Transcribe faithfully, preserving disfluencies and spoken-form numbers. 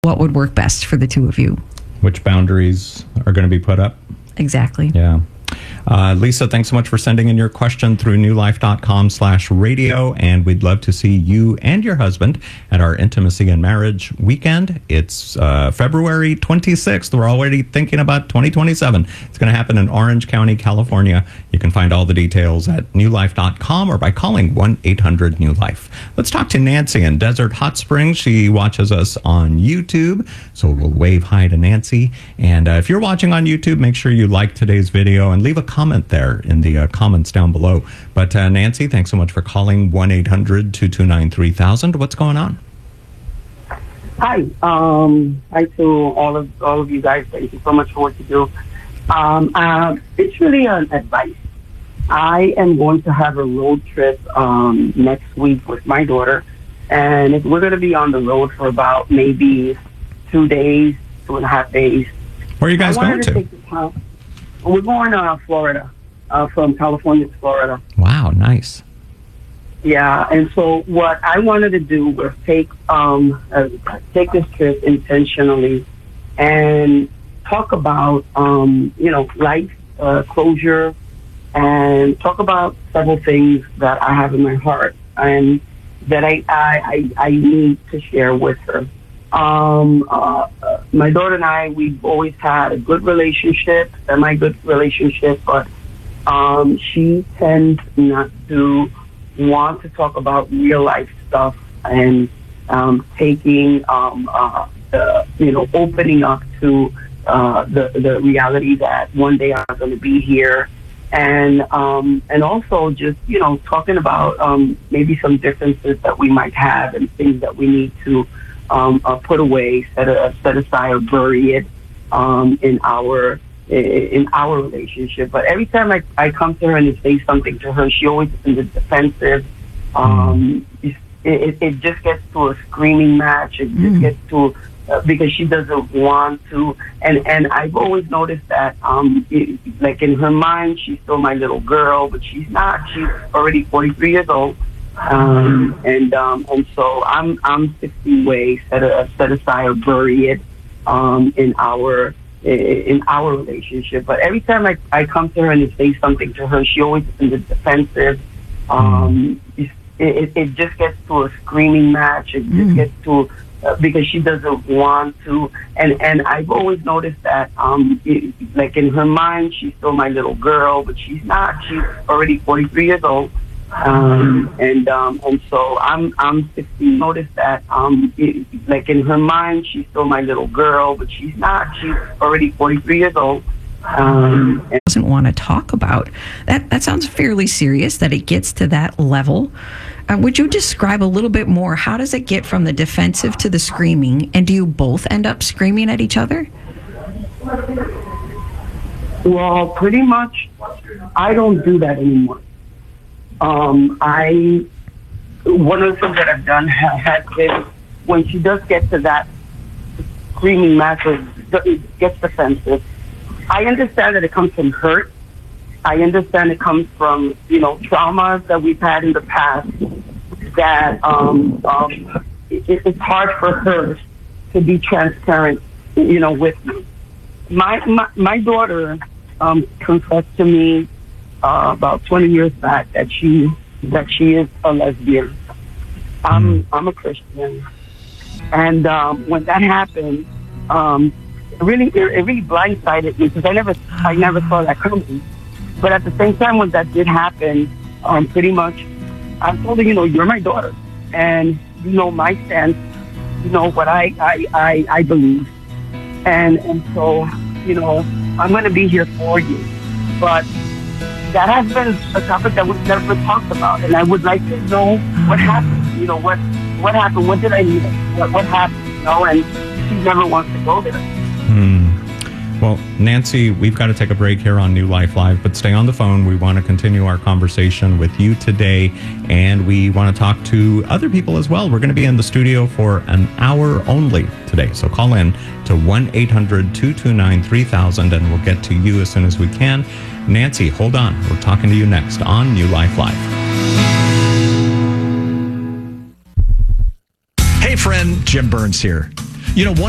what would work best for the two of you. Which boundaries are going to be put up? Exactly. Yeah. Uh, Lisa, thanks so much for sending in your question through newlife.com slash radio. And we'd love to see you and your husband at our Intimacy and Marriage weekend. It's uh, February twenty-sixth. We're already thinking about twenty twenty-seven. It's going to happen in Orange County, California. You can find all the details at new life dot com or by calling one eight hundred new life. Let's talk to Nancy in Desert Hot Springs. She watches us on YouTube, so we'll wave hi to Nancy. And uh, if you're watching on YouTube, make sure you like today's video and leave a comment there in the uh, comments down below. But uh, Nancy, thanks so much for calling one eight hundred two two nine three thousand. What's going on? Hi. Um, hi to all of all of you guys. Thank you so much for what you do. Um, uh, it's really an advice. I am going to have a road trip um, next week with my daughter, and if we're going to be on the road for about maybe two days, two and a half days. Where are you guys going to? Take the time. We're going to uh, Florida, uh, from California to Florida. Wow, nice. Yeah, and so what I wanted to do was take um, uh, take this trip intentionally and talk about, um, you know, life, uh, closure, and talk about several things that I have in my heart and that I, I, I, I need to share with her. Um, uh, uh, my daughter and I, we've always had a good relationship, semi-good relationship, but um, she tends not to want to talk about real life stuff and um, taking, um, uh, the, you know, opening up to uh, the the reality that one day I'm going to be here, and um, and also just, you know, talking about um, maybe some differences that we might have and things that we need to um, uh, put away, set a, set aside, or bury it um, in our in our relationship. But every time I, I come to her and say something to her, she always is in the defensive. Um, it, it, it just gets to a screaming match. It just mm. gets to, uh, because she doesn't want to. And, and I've always noticed that, um, it, like in her mind, she's still my little girl, but she's not. She's already forty-three years old. Um, and, um, and so I'm, I'm sixty ways, set, a, set aside or bury it, um, in our, in our relationship. But every time I, I come to her and say something to her, she always is in the defensive. Um, it, it, it just gets to a screaming match. It just mm. gets to, uh, because she doesn't want to. And, and I've always noticed that, um, it, like in her mind, she's still my little girl, but she's not. She's already forty-three years old. Um, and, um, and so I'm, I'm sixty. Noticed that, um, it, like in her mind, she's still my little girl, but she's not. She's already forty-three years old. Um, and doesn't want to talk about that. That sounds fairly serious that it gets to that level. Uh, would you describe a little bit more? How does it get from the defensive to the screaming? And do you both end up screaming at each other? Well, pretty much, I don't do that anymore. Um, I, one of the things that I've done ha- has been when she does get to that screaming match or it gets defensive, I understand that it comes from hurt. I understand it comes from, you know, traumas that we've had in the past that um, um, it, it's hard for her to be transparent, you know, with me. My, my, my daughter um, confessed to me Uh, about twenty years back that she that she is a lesbian. I'm I'm a Christian, and um, when that happened, um, it really it, it really blindsided me because I never I never saw that coming. But at the same time, when that did happen, um, pretty much, I told her, you know, you're my daughter, and you know my stance, you know what I I, I, I believe, and and so you know I'm going to be here for you, but that has been a topic that we've never talked about, and I would like to know what happened. You know, what what happened? What did I need? What what happened? You know, and she never wants to go there. Hmm. Well, Nancy, we've got to take a break here on New Life Live, but stay on the phone. We want to continue our conversation with you today, and we want to talk to other people as well. We're going to be in the studio for an hour only today, so call in to one eight hundred two two nine three thousand, and we'll get to you as soon as we can. Nancy, hold on. We're talking to you next on New Life Live. Hey, friend, Jim Burns here. You know, one